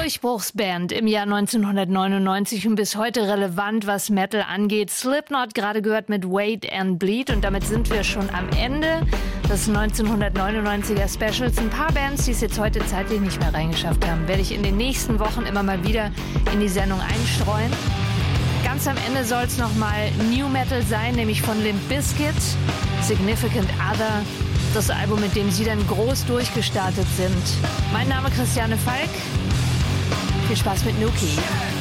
Durchbruchsband im Jahr 1999 und bis heute relevant, was Metal angeht. Slipknot, gerade gehört mit Wait and Bleed, und damit sind wir schon am Ende des 1999er Specials. Ein paar Bands, die es jetzt heute zeitlich nicht mehr reingeschafft haben, werde ich in den nächsten Wochen immer mal wieder in die Sendung einstreuen. Ganz am Ende soll es nochmal New Metal sein, nämlich von Limp Bizkit, Significant Other, das Album, mit dem sie dann groß durchgestartet sind. Mein Name ist Christiane Falk. Viel Spaß mit Nuki.